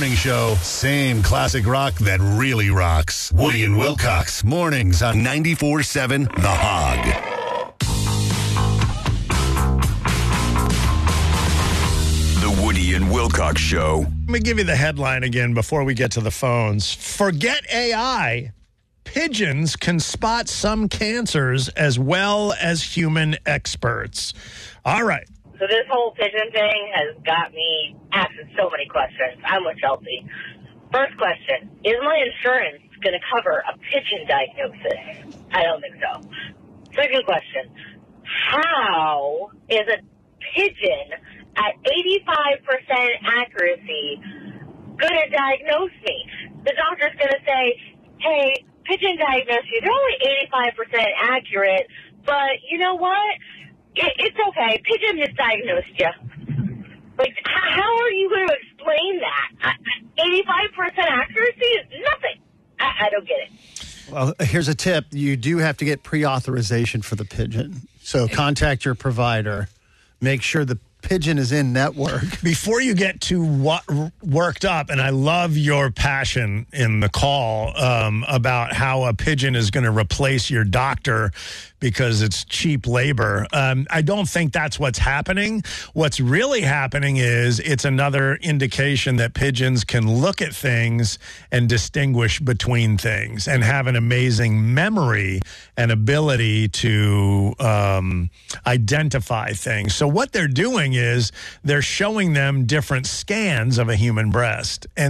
morning show. Same classic rock that really rocks. Woody and Wilcox. Mornings on 94.7 The Hog. The Woody and Wilcox Show. Let me give you the headline again before we get to the phones. Forget AI. Pigeons can spot some cancers as well as human experts. All right. So this whole pigeon thing has got me asking so many questions. I'm with Chelsea. First question, is my insurance going to cover a pigeon diagnosis? I don't think so. Second question, how is a pigeon at 85% accuracy going to diagnose me? The doctor's going to say, hey, pigeon diagnose you. They're only 85% accurate, but you know what? It's okay. Pigeon misdiagnosed you. Like, how are you going to explain that? 85% accuracy is nothing. I don't get it. Well, here's a tip. You do have to get pre-authorization for the pigeon. So contact your provider. Make sure the pigeon is in network. Before you get too worked up, and I love your passion in the call about how a pigeon is going to replace your doctor because it's cheap labor. I don't think that's what's happening. What's really happening is it's another indication that pigeons can look at things and distinguish between things and have an amazing memory and ability to identify things. So what they're doing is they're showing them different scans of a human breast. And